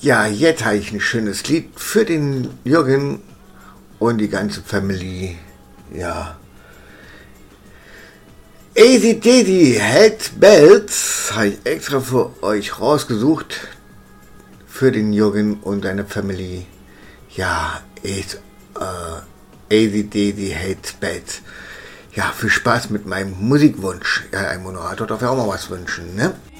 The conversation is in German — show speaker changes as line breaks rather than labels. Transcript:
Ja, jetzt habe ich ein schönes Lied für den Jürgen und die ganze Family. Ja. Easy Daisy Head Bells habe ich extra für euch rausgesucht. Für den Jürgen und seine Family. Ja, Easy Daisy Head Bells. Ja, viel Spaß mit meinem Musikwunsch. Ja, ein Moderator darf ja auch mal was wünschen, ne?